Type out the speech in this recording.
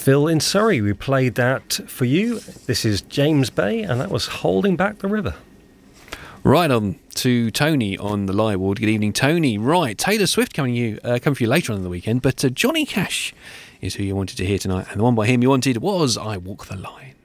Phil in Surrey. We played that for you. This is James Bay, and that was Holding Back the River. Right on to Tony on the Lie Award. Good evening, Tony. Right, Taylor Swift coming for you later on in the weekend, but Johnny Cash is who you wanted to hear tonight, and the one by him you wanted was I Walk the Line.